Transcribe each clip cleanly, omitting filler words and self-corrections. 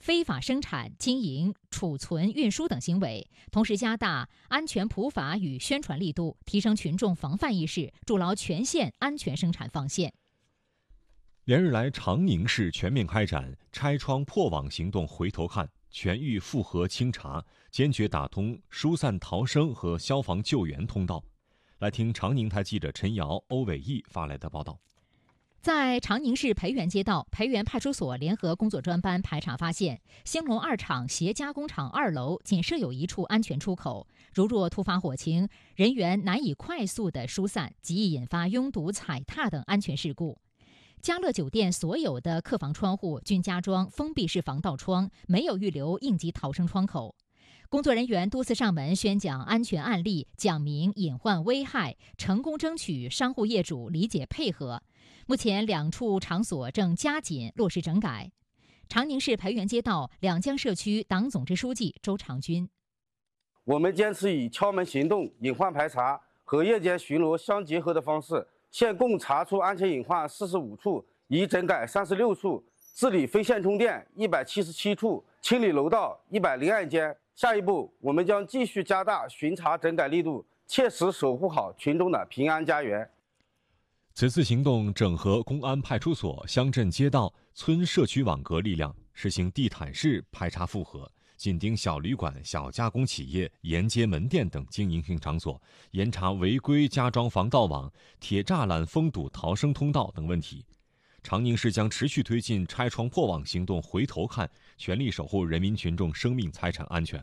非法生产、经营、储存、运输等行为，同时加大安全普法与宣传力度，提升群众防范意识，筑牢全县安全生产防线。 连日来，长宁市全面开展拆窗破网行动，回头看，全域复核清查，坚决打通疏散逃生和消防救援通道。来听长宁台记者陈瑶、欧伟毅发来的报道。 在长宁市培元街道，培元派出所联合工作专班排查发现，兴隆二厂鞋加工厂2楼仅设有一处安全出口，如若突发火情，人员难以快速的疏散，极易引发拥堵、踩踏等安全事故。嘉乐酒店所有的客房窗户均加装封闭式防盗窗，没有预留应急逃生窗口。工作人员多次上门宣讲安全案例，讲明隐患危害，成功争取商户业主理解配合。目前2处场所正加紧落实整改。长宁市培元街道两江社区党总支书记周长军： 我们坚持以敲门行动、隐患排查和夜间巡逻相结合的方式，现共查出安全隐患45处，已整改36处，治理非线充电177处，清理楼道102间。下一步，我们将继续加大巡查整改力度，切实守护好群众的平安家园。 此次行动整合公安派出所、乡镇街道、村社区网格力量，实行地毯式排查复核，紧盯小旅馆、小加工企业、沿街门店等经营性场所，严查违规加装防盗网、铁栅栏封堵逃生通道等问题。长宁市将持续推进拆窗破网行动，回头看，全力守护人民群众生命财产安全。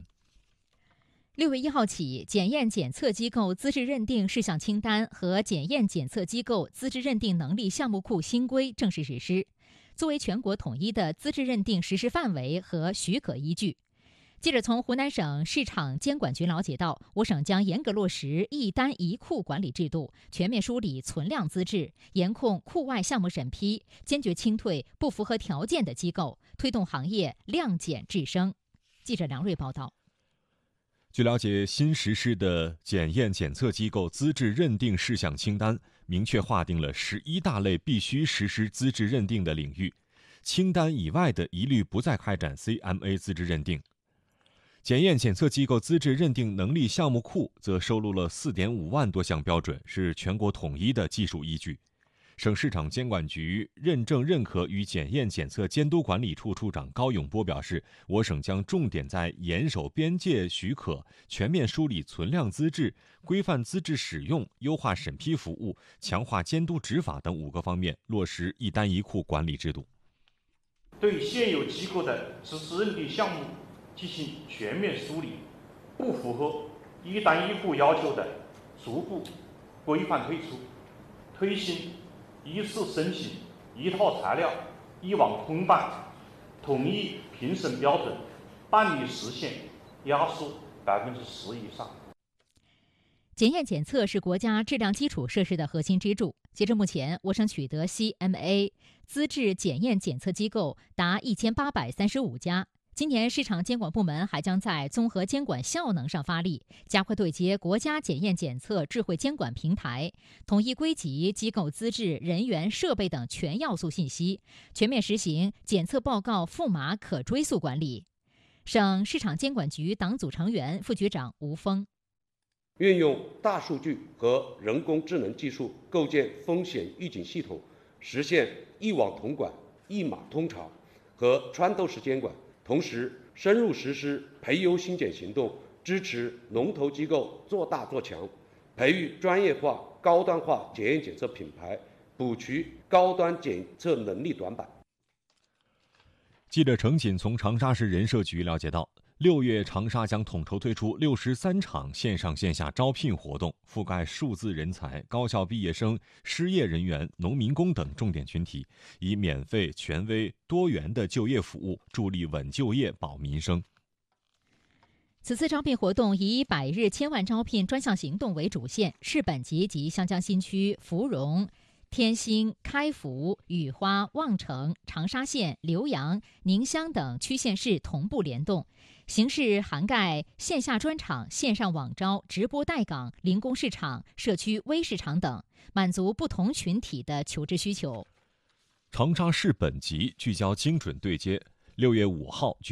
6月1号起，检验检测机构资质认定事项清单和检验检测机构资质认定能力项目库新规正式实施，作为全国统一的资质认定实施范围和许可依据。记者从湖南省市场监管局了解到，我省将严格落实一单一库管理制度，全面梳理存量资质，严控库外项目审批，坚决清退不符合条件的机构，推动行业量检质升。记者梁瑞报道。 据了解，新实施的检验检测机构资质认定事项清单明确划定了11大类必须实施资质认定的领域，清单以外的一律不再开展 CMA 资质认定。检验检测机构资质认定能力项目库则收录了4.5万多项标准，是全国统一的技术依据。省市场监管局认证认可与检验检测监督管理处处长高永波表示，我省将重点在严守边界许可、全面梳理存量资质、规范资质使用、优化审批服务、强化监督执法等5个方面，落实一单一库管理制度。 对现有机构的资质认定项目进行全面梳理，不符合一单一库要求的逐步规范退出，推行一次申请、一套材料、一网通办、统一评审标准，办理时限压缩10%以上。 检验检测是国家质量基础设施的核心支柱。截至目前，我省取得 CMA 资质检验检测机构达1835家。今年市场监管部门还将在综合监管效能上发力，加快对接国家检验检测智慧监管平台，统一归集机构资质、人员、设备等全要素信息，全面实行检测报告赋码可追溯管理。省市场监管局党组成员、副局长吴峰： 运用大数据和人工智能技术，构建风险预警系统，实现一网统管、一码通查和穿透式监管。同时，深入实施培优新检行动，支持龙头机构做大做强，培育专业化、高端化检验检测品牌，补齐高端检测能力短板。 记者程锦从长沙市人社局了解到，6月长沙将统筹推出63场线上线下招聘活动，覆盖数字人才、高校毕业生、失业人员、农民工等重点群体，以免费、权威、多元的就业服务，助力稳就业、保民生。 此次招聘活动以100日千万招聘专项行动为主线，市本级及湘江新区芙蓉、天兴、开福、雨花、望城、长沙县、浏阳、宁乡等区县市同步联动，形式涵盖线下专场、线上网招、直播带岗、零工市场、社区微市场等，满足不同群体的求职需求。 长沙市本级聚焦精准对接，6月5号